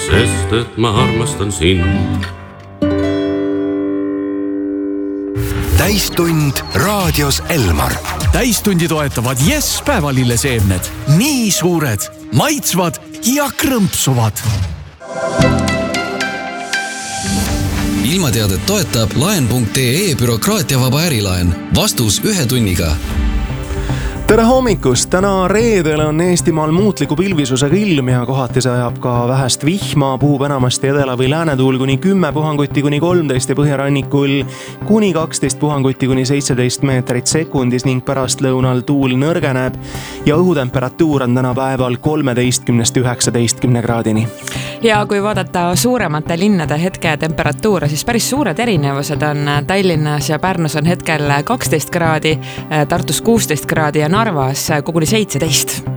sest et ma armastan sind. Täistund raadios Elmar. Täistundi toetavad Yes päevalilleseemned. Nii suured, maitsvad ja krõmpsuvad. Ilmateadet toetab laen.ee bürokraatiavaba ärilaen. Vastus 1 tunniga. Tere hommikust! Täna reedel on Eestimaal muutliku pilvisusega ilm ja kohati sajab ka vähest vihma, puhub enamasti edela- või läänetuul kuni 10 puhangutti kuni 13 ja põhjarannikul kuni 12 puhangutti kuni 17 meetrit sekundis ning pärastlõunal tuul nõrgeneb ja õhutemperatuur on täna päeval 13–19 kraadini. Ja kui vaadata suuremate linnade hetke temperatuure, siis päris suured erinevused on. Tallinnas ja Pärnus on hetkel 12 kraadi, Tartus 16 kraadi ja Narvas koguni 17.